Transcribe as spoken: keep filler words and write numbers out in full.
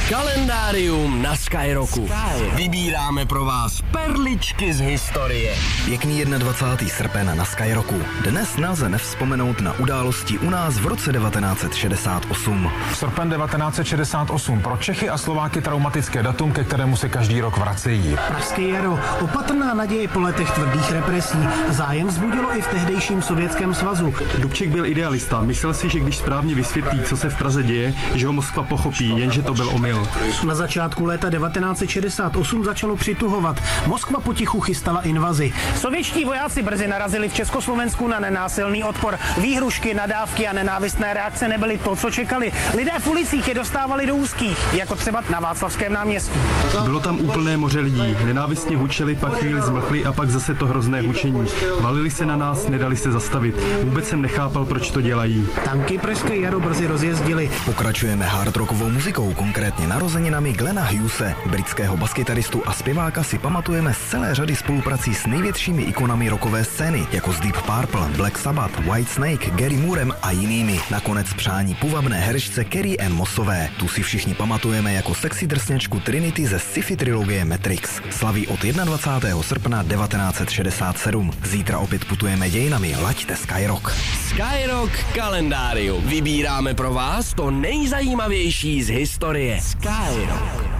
Kalendárium na Skyrocku. Vybíráme pro vás perličky z historie. Pěkný dvacátého prvního srpen na Skyrocku. Dnes nelze nevzpomenout na události u nás v roce devatenáct set šedesát osm. Srpen devatenáct set šedesát osm. Pro Čechy a Slováky traumatické datum, ke kterému se každý rok vracejí. Pražské jaro. Opatrná naděje po letech tvrdých represí. Zájem vzbudilo i v tehdejším Sovětském svazu. Dubček byl idealista. Myslel si, že když správně vysvětlí, co se v Praze děje, že ho Moskva pochopí, jenže to byl omyl. Na začátku léta devatenáct set šedesát osm začalo přituhovat. Moskva potichu chystala invazi. Sovětští vojáci brzy narazili v Československu na nenásilný odpor. Výhrušky, nadávky a nenávistné reakce nebyly to, co čekali. Lidé v ulicích je dostávali do úzkých, jako třeba na Václavském náměstí. Bylo tam úplné moře lidí. Nenávistně hučeli, pak chvíli zmlkli a pak zase to hrozné hučení. Valili se na nás, nedali se zastavit. Vůbec jsem nechápal, proč to dělají. Tanky Pražské jaro brzy rozjezdili. Pokračujeme hard rockovou muzikou, konkrétně narozeninami Glena Hughese, britského baskytaristu a zpěváka si pamatujeme z celé řady spoluprací s největšími ikonami rockové scény, jako z Deep Purple, Black Sabbath, White Snake, Gary Moorem a jinými. Nakonec přání půvabné herečce Carrie Ann Mossové. Tu si všichni pamatujeme jako sexy drsňačku Trinity ze sci-fi trilogie Matrix. Slaví od dvacátého prvního srpna devatenáct set šedesát sedm. Zítra opět putujeme dějinami, laďte Skyrock. Skyrock kalendárium. Vybíráme pro vás to nejzajímavější z historie. Skyrock.